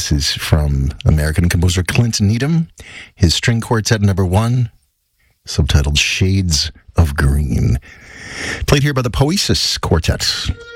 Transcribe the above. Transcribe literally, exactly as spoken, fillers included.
This is from American composer Clint Needham. His string quartet number one, subtitled Shades of Green. Played here by the Poesis Quartet.